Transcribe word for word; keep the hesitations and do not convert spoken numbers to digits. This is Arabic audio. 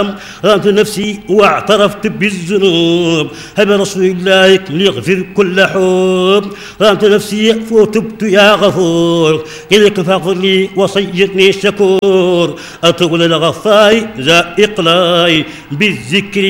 ظلمت نفسي واعترفت بالذنوب هب رسول الله ليغفر كل حب ظلمت نفسي وتبت يا غفور إليك فاغفر لي وصيرني شكور أتوب للغفار ذا إقلاي بالذكر